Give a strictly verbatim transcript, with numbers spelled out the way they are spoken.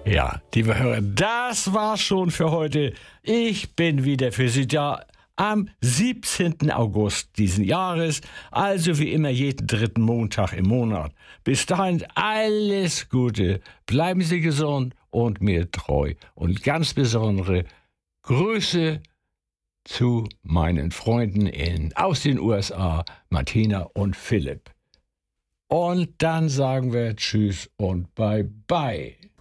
Ja, liebe Hörer, das war's schon für heute. Ich bin wieder für Sie da am siebzehnten August diesen Jahres, also wie immer jeden dritten Montag im Monat. Bis dahin alles Gute, bleiben Sie gesund und mir treu und ganz besondere Grüße zu meinen Freunden in, aus den U S A, Martina und Philipp. Und dann sagen wir Tschüss und Bye-bye.